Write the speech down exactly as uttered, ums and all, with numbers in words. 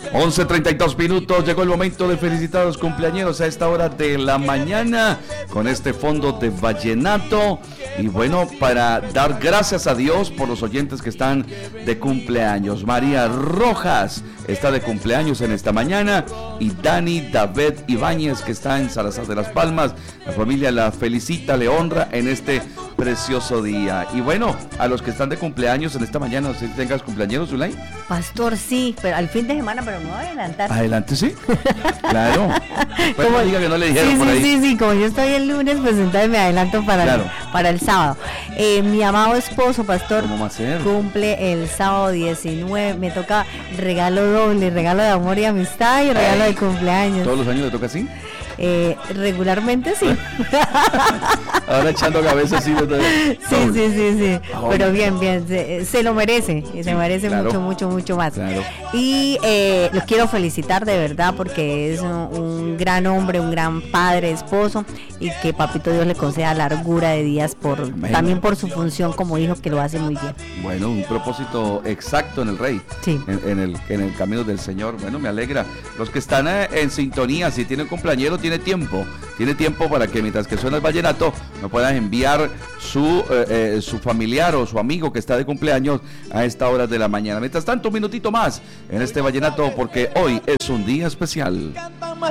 once treinta y dos minutos, llegó el momento de felicitar a los cumpleañeros a esta hora de la mañana con este fondo de vallenato. Y bueno, para dar gracias a Dios por los oyentes que están de cumpleaños. María Rojas está de cumpleaños en esta mañana y Dani David Ibáñez, que está en Salazar de las Palmas. La familia la felicita, le honra en este precioso día. Y bueno, a los que están de cumpleaños en esta mañana, no sé si tengas cumpleaños, Zulay. Pastor, sí, pero al fin de semana, pero me voy a adelantar. Adelante, sí. Claro. Pues como, no diga que no le dijeron sí, por sí, ahí. sí, sí, como yo estoy el lunes, pues entonces me adelanto para, Claro. el, para el sábado. Eh, mi amado esposo, Pastor, ¿Cómo va a ser? cumple el sábado diecinueve. Me toca regalo doble, regalo de amor y amistad y regalo Ay, de cumpleaños. ¿Todos los años le toca así? Eh, regularmente sí. Ahora echando cabeza sí. Sí, sí, sí, sí. Ah, Pero bien, bien, se, se lo merece, y se Sí, merece claro. mucho, mucho, mucho más. Claro. Y eh, los quiero felicitar de verdad porque es un, un gran hombre, un gran padre, esposo, y que Papito Dios le conceda largura de días por Amén. también por su función como hijo, que lo hace muy bien. Bueno, un propósito exacto en el Rey, Sí. en, en el, en el camino del Señor. Bueno, me alegra. Los que están eh, en sintonía, si tienen cumpleañero, tiene tiempo, tiene tiempo para que mientras que suena el vallenato, me puedan enviar su, eh, eh, su familiar o su amigo que está de cumpleaños a esta hora de la mañana. Mientras tanto, un minutito más en este vallenato, porque hoy es un día especial.